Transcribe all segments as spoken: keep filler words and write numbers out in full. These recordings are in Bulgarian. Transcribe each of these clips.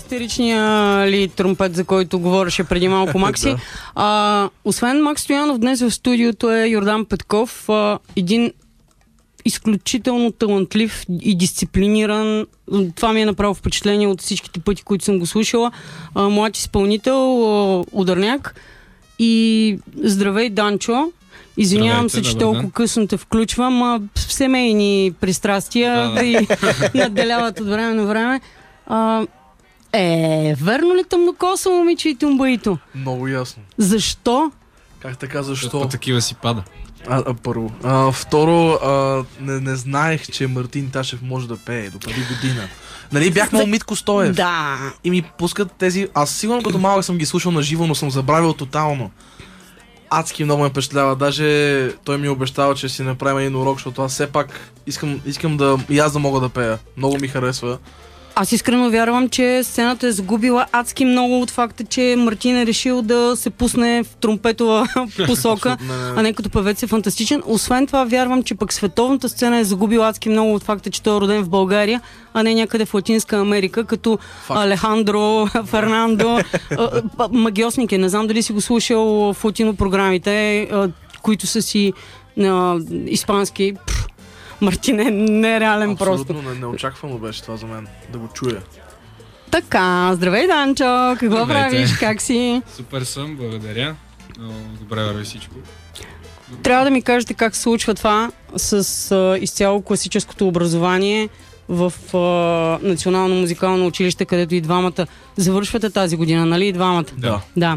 истеричния ли тромпет, за който говореше преди малко Макси. а, освен Макс Стоянов, днес в студиото е Йордан Петков, а, един изключително талантлив и дисциплиниран. Това ми е направо впечатление от всичките пъти, които съм го слушала. А, млад изпълнител, а, ударняк. И здравей, Данчо. Извинявам Здравейте, се, че добър толкова ден. късно те включвам. А, семейни пристрастия Да, да. и надделяват от време на време. А, е, верно ли тъмнокосо момиче и тумбаито? Много ясно. Защо? Как така, защо? По такива си пада. А, а, първо. А, второ, а, не, не знаех, че Мартин Ташев може да пее до преди година. Нали, бях на Митко Стоев. Да. И ми пускат тези... Аз сигурно като малък съм ги слушал на живо, но съм забравил тотално. Адски много ме впечатлява. Даже той ми обещава, че си направим един урок, защото аз все пак искам, искам да... И аз да мога да пея. Много ми харесва. Аз искрено вярвам, че сцената е загубила адски много от факта, че Мартин е решил да се пусне в тромпетова посока, Не, не, не. а не като певец е фантастичен. Освен това, вярвам, че пък световната сцена е загубила адски много от факта, че той е роден в България, а не някъде в Латинска Америка, като Факт. Алехандро, Фернандо. А, а, Магиосник е. Не знам дали си го слушал в латино програмите, а, които са си а, испански. Пф, Мартин е нереален просто. Абсолютно не, неочаквано беше това за мен. Да го чуя. Така, здравей, Данчо! Какво Здравейте. правиш? Как си? Супер съм, благодаря. Много добре върви всичко. Трябва да ми кажете как се случва това с а, изцяло класическото образование в а, Национално музикално училище, където и двамата завършвате тази година, нали? И двамата. Да. Да.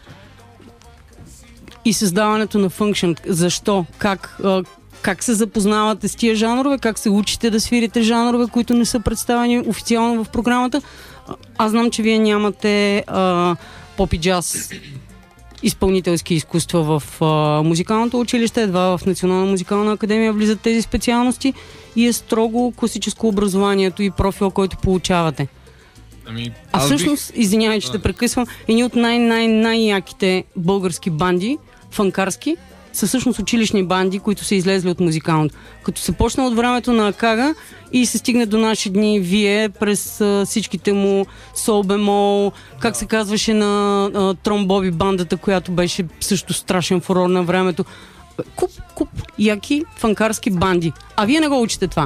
И създаването на функшн. Защо? Как? А, как се запознавате с тия жанрове? Как се учите да свирите жанрове, които не са представени официално в програмата? А, Аз знам, че вие нямате а, поп и джаз изпълнителски изкуства в а, музикалното училище, едва в Национална музикална академия влизат тези специалности и е строго класическо образованието и профил, който получавате. Ами, А аз всъщност, бих... извинявай, че те прекъсвам, едни от най-най-най-яките български банди, фанкарски, са всъщност училищни банди, които са излезли от музикалното. Като се почна от времето на Акага и се стигне до наши дни, вие през а, всичките му сол бемол, как се казваше на а, Трон Боби бандата, която беше също страшен фурор на времето. Куп, куп, яки фанкарски банди. А вие не го учите това.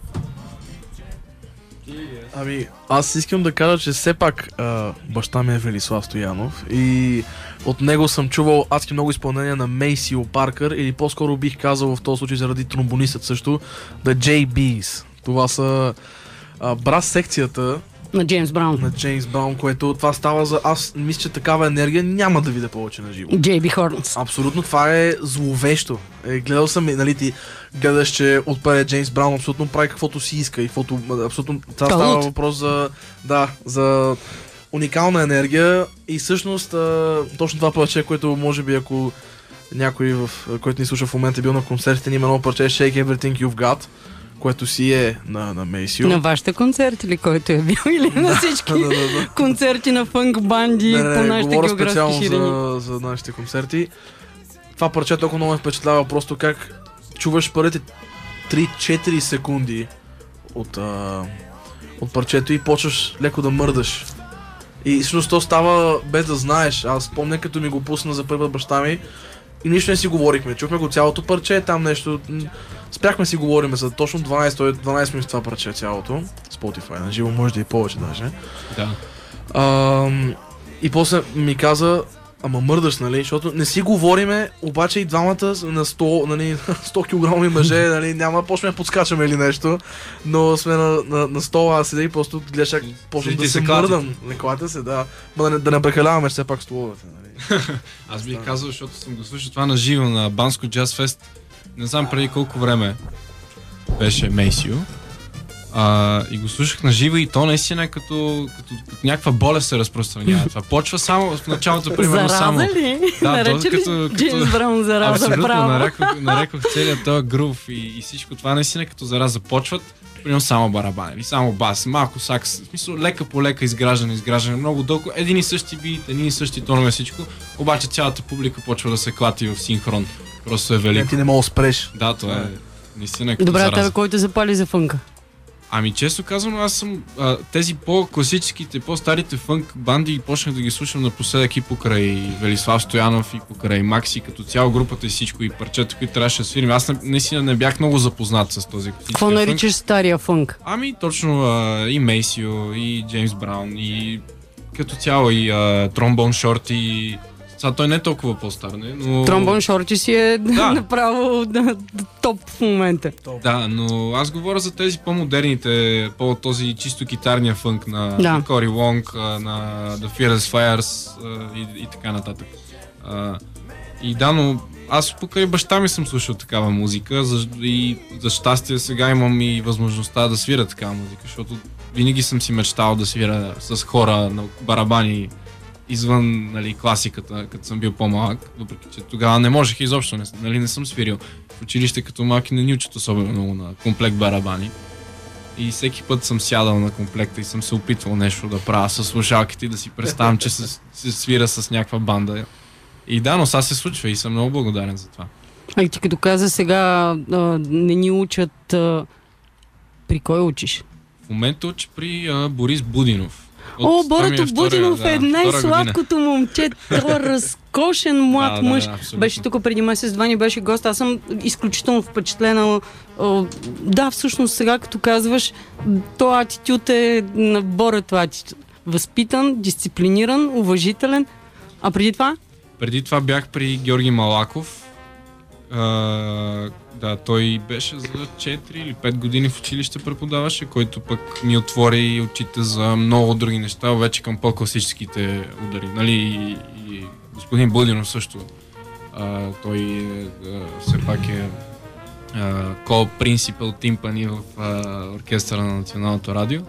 Ами, аз искам да кажа, че все пак а, баща ми е Велислав Стоянов и от него съм чувал адски много изпълнения на Мейсио Паркър или по-скоро бих казал в този случай заради тромбонистът също, The джей B's. Това са а, брас секцията На Джеймс Браун. на Джеймс Браун, което това става за... Аз мисля, че такава енергия няма да видя повече на живо. Джей Би Хорнс. Абсолютно това е зловещо. Е, гледал съм, нали ти гледаш, че отпред Джеймс Браун абсолютно прави каквото си иска и каквото... Абсолютно... Това Талут. става въпрос за... Да, за уникална енергия и всъщност а, точно това парче, което може би ако някой, в, който ни слуша в момента е бил на концертите, ни има едно парче Shake Everything You've Got, което си е на, на Мейсио. На вашите концерти ли, който е бил, или на всички да, да, да. концерти на фънк банди Не, не, по не, нашите говоря географски специално ширини? за, за нашите концерти. Това парче толкова много ме впечатлява, просто как чуваш първите три-четири секунди от, а, от парчето и почваш леко да мърдаш. И всъщност то става без да знаеш. Аз помня като ми го пусна за първа баща ми и нищо не си говорихме. Чухме го цялото парче, там нещо... м, Спряхме си говорим за точно дванайсет, дванайсет минути това парче цялото. Spotify, на живо може да и повече даже. Да. А, и после ми каза, ама мърдаш, нали, защото не си говориме, обаче и двамата на сто, нали, сто килограми мъже, нали, няма, почваме да подскачаме или нещо, но сме на, на, на стола, аз седя и просто гледаш как почвам Седите да се се клатите. мърдам. Не клатя се, да. Ма да не, да не прекаляваме все пак столовете, нали. Аз бих казал, защото съм го слушал това на живо на Банско Джаз Фест. Не знам преди колко време беше Мейсио. А, и го слушах на живо и то наистина е като, като, като някаква болест се разпространява. Това почва само в началото, примерно Зараза само... ли? Да, Нарече то ли като- като- Джеймс Браун зараза? Абсолютно, Право. нарекох, нарекох целият този грув и, и всичко това наистина като зараза почват. Примерно само барабани, или само бас, малко сакс, в смисъл лека по лека изграждане, изграждане, много дълго, един и същи бит, един и същи тонове, всичко, обаче цялата публика почва да се клати в синхрон. Просто е Не, велико. ти не мога да спреш. Да, това е наистина като Добре, а зараза. тебе кой те запали за фънка? Ами често казвам, аз съм а, тези по-класическите, по-старите фънк банди почнах да ги слушам напоследък и покрай Велислав Стоянов и покрай Макси, като цяло групата и всичко и парчета, които трябваше да свирим. Аз наистина не бях много запознат с този класически. Какво наричаш стария фънк? Ами точно а, и Мейсио, и Джеймс Браун, и като цяло и а, Тромбон Шорти. Сега той не е толкова по-стар, не? Но... Тромбон Шорти си е Да. направо да, топ в момента. Да, но аз говоря за тези по-модерните, по-този чисто китарния фънк на, Да. на Кори Лонг, а, на The Fearless Fires а, и, и така нататък. А, и да, но аз покрай баща ми съм слушал такава музика за, и за щастие сега имам и възможността да свира такава музика, защото винаги съм си мечтал да свира с хора на барабани извън, нали, класиката, като съм бил по-малък, въпреки че тогава не можех изобщо, не, нали, не съм свирил. В училище като малки не ни учат особено много на комплект барабани. И всеки път съм сядал на комплекта и съм се опитвал нещо да правя с слушалките и да си представям, че се, се свира с някаква банда. И да, но сега се случва и съм много благодарен за това. А и ти като каза сега, а, не ни учат, а, при кой учиш? В момента уча при а, Борис Будинов. О, Той Борето ми е втора- Будинов да, е втора най-сладкото момче. Той е разкошен млад Да, да, мъж. да, абсолютно. Беше тук преди месец-два, ни беше гост. Аз съм изключително впечатлена. О, да, всъщност сега като казваш, този атитюд е на Борето атитюд. Възпитан, дисциплиниран, уважителен. А преди това? Преди това бях при Георги Малаков. А, да, той беше за четири или пет години в училище преподаваше, който пък ми отвори очите за много други неща, вече към по-класическите удари. Нали, и, и господин Будинов също. А, той е, а, все пак е ко-принципал тимпани в а, оркестъра на Националното радио.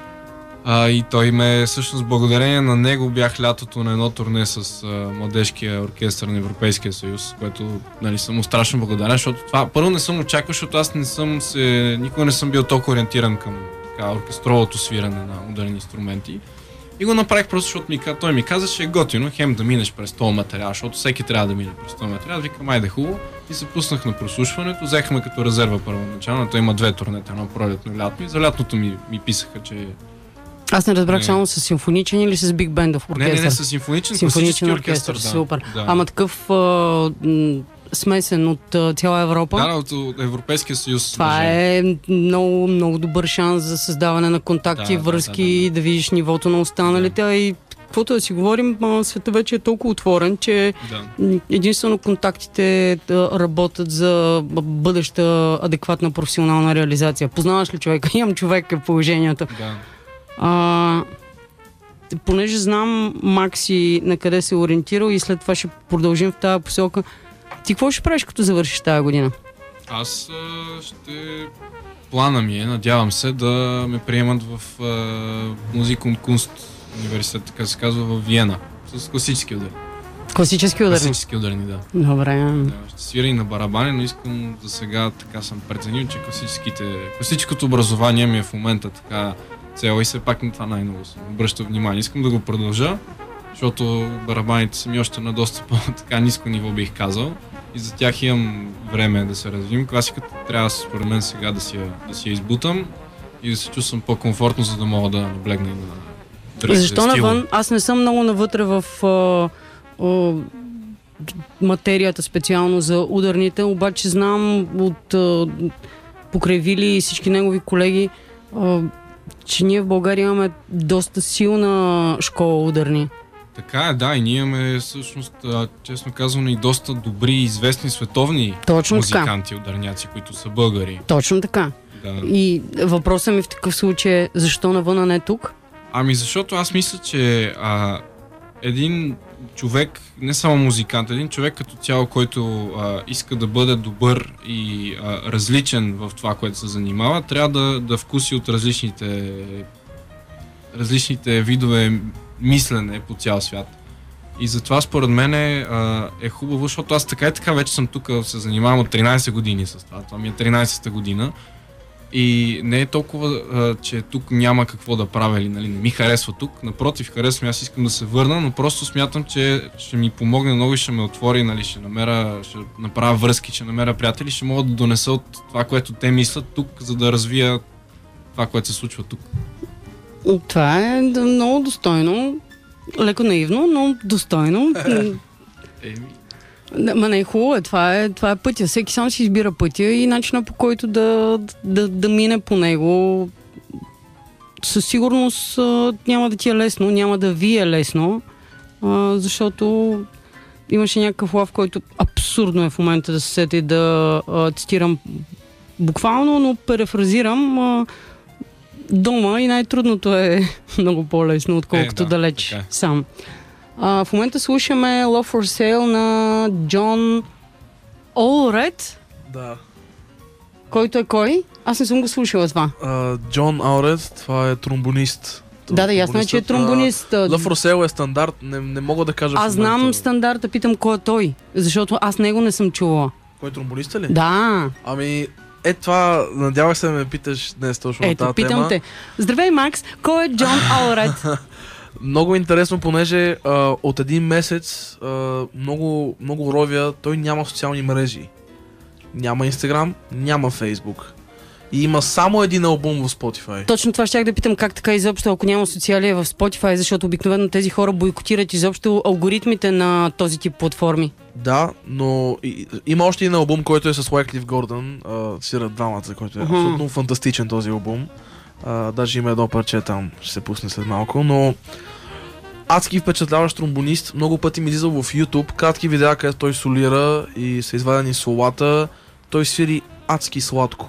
А, и той ме, всъщност, благодарение на него бях лятото на едно турне с а, младежкия оркестър на Европейския съюз, което, нали, съм му страшно благодарен, защото това първо не съм очаквал, защото аз не съм се, никога не съм бил толкова ориентиран към така, оркестровото свирене на ударни инструменти. И го направих просто, защото ми, той ми каза, че е готино хем да минеш през този материал, защото всеки трябва да мине през този материал. Викам, айде хубаво. И се пуснах на прослушването, взехме като резерва първоначално. Той има две турнета, едно пролетно и лятно. И за лятното ми, ми писаха, че Аз не разбрах Не. само с симфоничен или с биг бендов оркестър? Не, не, не, с симфоничен, Симфоничен класически оркестър, оркестър, да. супер. Да. Ама такъв а, м, смесен от а, цяла Европа. Да, от, от Европейския съюз. Това даже. е много, много добър шанс за създаване на контакти, Да, да, връзки, да, да, да. да видиш нивото на останалите. Да. И каквото да си говорим, а, света вече е толкова отворен, че Да. м, единствено контактите да работят за бъдеща адекватна професионална реализация. Познаваш ли човека? Имам човек е положението. Да. А, понеже знам Макси на къде се е ориентирал и след това ще продължим в тази посока. Ти какво ще правиш, като завършиш тази година? Аз а, ще... Плана ми е, надявам се, да ме приемат в Музикум Кунст университет, така се казва, в Виена. С класически удари. Класически ударни? Класически ударни, да. Добре. Да, ще свира и на барабани, но искам за сега така съм преценил, че класическите, класическото образование ми е в момента така цел и все пак на това най-много съм обръща внимание. Искам да го продължа, защото барабаните са ми още на доста по-така ниско ниво, бих казал. И за тях имам време да се развивам. Класиката трябва според мен сега да си, я, да си я избутам и да се чувствам по-комфортно, за да мога да наблегна и на другите Защо стилове. навън? Аз не съм много навътре в а, а, материята специално за ударните, обаче знам от а, покрай Вили и всички негови колеги, а, че ние в България имаме доста силна школа ударни. Така е, да, и ние имаме всъщност, а, честно казано, и доста добри и известни световни Точно така. музиканти, ударняци, които са българи. Точно така. Да. И въпросът ми в такъв случай е, защо навън, а не тук? Ами защото аз мисля, че а, един човек, не само музикант, един човек като цяло, който а, иска да бъде добър и а, различен в това, което се занимава, трябва да, да вкуси от различните различните видове мислене по цял свят. И затова според мен е, е хубаво, защото аз така и така вече съм тук, се занимавам от тринайсет години с това. Това ми е тринайсета година. И не е толкова, а, че тук няма какво да правя или, нали, не ми харесва тук. Напротив, харесвам, аз искам да се върна, но просто смятам, че ще ми помогне много и ще ме отвори, нали, ще намеря, ще направя връзки, ще намеря приятели, ще мога да донеса от това, което те мислят тук, за да развия това, което се случва тук? Това е много достойно. Леко наивно, но достойно. Еми. Да, ма не е хубаво, това е, това е пътя. Всеки сам си избира пътя и начина, по който да, да, да мине по него. Със сигурност а, няма да ти е лесно, няма да ви е лесно, а, защото имаше някакъв лав, който абсурдно е в момента да се сети да а, цитирам буквално, но перефразирам. А, дома и най-трудното е много по-лесно, отколкото е, да, далеч така. сам. А, в момента слушаме Love for Sale на Джон Олред, Да. който е кой? Аз не съм го слушала това. А, Джон Аурет, това е тромбонист. Да, да, ясно е, че е тромбонист. А, Love for Sale е стандарт, не, не мога да кажа. Аз знам стандарта, питам кой е той, защото аз него не съм чувала. Кой тромбонист е ли? Да. Ами, е това, надявах се да ме питаш днес точно на Ето, тази питам тема. те. Здравей, Макс, кой е Джон Олред? Много интересно, понеже а, от един месец а, много, много ровя, той няма социални мрежи. Няма Инстаграм, няма Фейсбук. И има само един албум в Spotify. Точно това щях да питам как така изобщо, ако няма социалия в Spotify, защото обикновено тези хора бойкотират изобщо алгоритмите на този тип платформи. Да, но и, има още един албум, който е с Wyclef Gordon, а, свират двамата, който е Мгм. абсолютно фантастичен този албум. А, даже има едно парче там, ще се пусне след малко, но адски впечатляващ тромбонист, много пъти ми излизал в YouTube, кратки видеа, където той солира и са извадени солата, той свири адски сладко.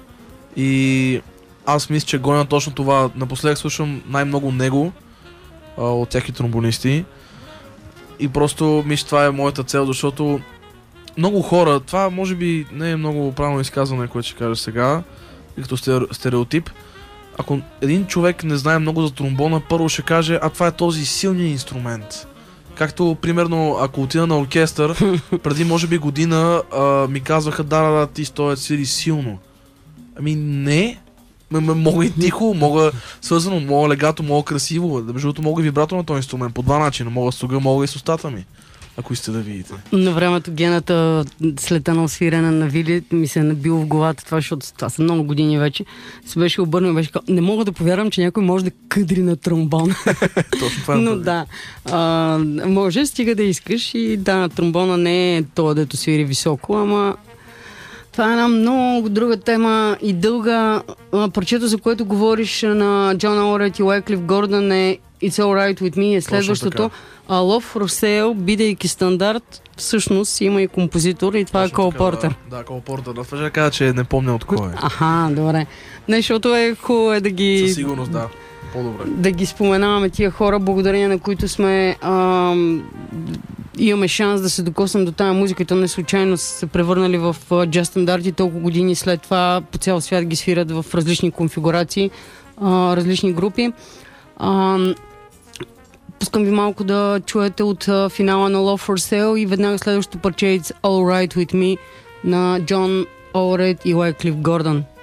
И аз мисля, че гоня точно това. Напоследък слушам най-много него а, от всяки тромбонисти. И просто мисля, че това е моята цел, защото много хора, това може би не е много правилно изказване, което ще кажа сега, като стереотип. Ако един човек не знае много за тромбона, първо ще каже, а това е този силният инструмент. Както, примерно, ако отида на оркестър, преди може би година а, ми казваха, да, да, да, ти стоят свири силно. Ами не, м- м- мога и тихо, мога свързано, мога легато, мога красиво. Между другото мога и вибрато на този инструмент, по два начина. Мога с туга, мога и с устата ми, ако искате да видите. На времето гената след едно свирене на Вили ми се е набило в главата това, защото това са много години вече. Се беше обърнал и беше казал, не мога да повярвам, че някой може да къдри на тромбон. Точно това е. Но да, а, може, стига да искаш и да, тромбона не е това, дето свири високо, ама това е една много друга тема и дълга. А, парчето, за което говориш на Джон Олред и Wyclef Gordon е It's Alright With Me е следващото. А Love for Sale, бидейки стандарт, всъщност има и композитор и това Точно е Кол така, Портер. Да, да, Кол Портер. Да, това ще кажа, че не помня от кой е. Аха, добре. Не, защото е хубаво е да ги... Със сигурност, да. По-добре. Да ги споменаваме тия хора, благодарение на които сме ам, имаме шанс да се докоснем до тази музика и то не случайно са се превърнали в джаз стандарти толкова години след това по цял свят ги свират в различни конфигурации, а, различни групи. Ам, Пускам ви малко да чуете от а, финала на Love for Sale и веднага следващото парче It's All Right With Me на Джон Олред и Wyclef Gordon.